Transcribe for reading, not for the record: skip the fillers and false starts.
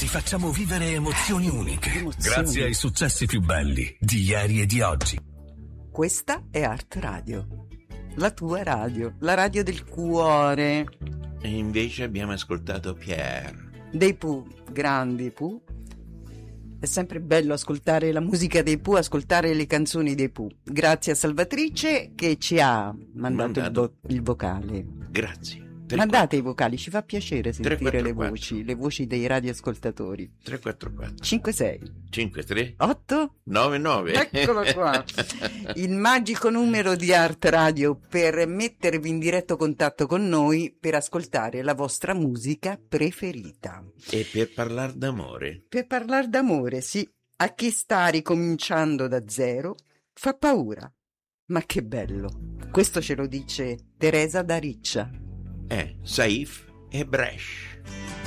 facciamo vivere emozioni uniche. Grazie ai successi più belli di ieri e di oggi. Questa è Art Radio, la tua radio, la radio del cuore. E invece abbiamo ascoltato Pierre. Dei Pooh, grandi Pooh. È sempre bello ascoltare la musica dei Pooh, ascoltare le canzoni dei Pooh. Grazie a Salvatrice che ci ha mandato il vocale. Grazie. Mandate i vocali, ci fa piacere sentire 344. le voci dei radioascoltatori. 344 56 53 8 99. Eccolo qua. Il magico numero di Art Radio per mettervi in diretto contatto con noi per ascoltare la vostra musica preferita. E per parlare d'amore. Per parlare d'amore, sì. A chi sta ricominciando da zero fa paura. Ma che bello. Questo ce lo dice Teresa da Riccia. Saif e Bresh.